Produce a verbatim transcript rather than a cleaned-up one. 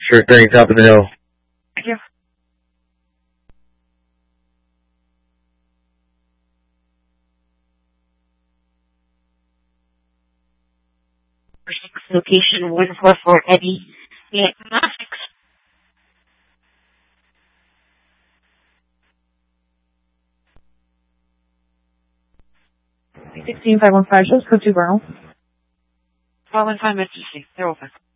Sure thing, top of the hill. Thank you. Location one four four Eddie. Diagnostics. sixteen five one five, shows code two Vernal. five one five, Mitsubishi. They're open.